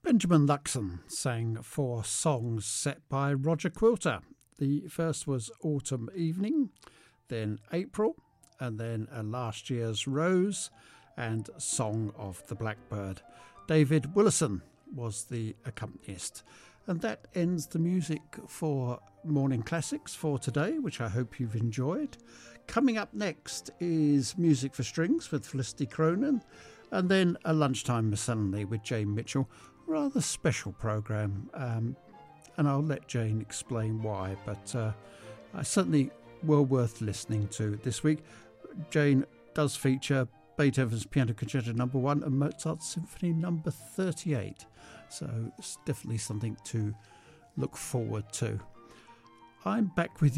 Benjamin Luxon sang 4 songs set by Roger Quilter. The first was Autumn Evening, then April, and then Last Year's Rose and Song of the Blackbird. David Willison was the accompanist. And that ends the music for Morning Classics for today, which I hope you've enjoyed. Coming up next is Music for Strings with Felicity Cronin, and then a Lunchtime Miscellany with Jane Mitchell. Rather special programme, and I'll let Jane explain why, but certainly well worth listening to this week. Jane does feature Beethoven's Piano Concerto No. 1 and Mozart's Symphony No. 38, so it's definitely something to look forward to. I'm back with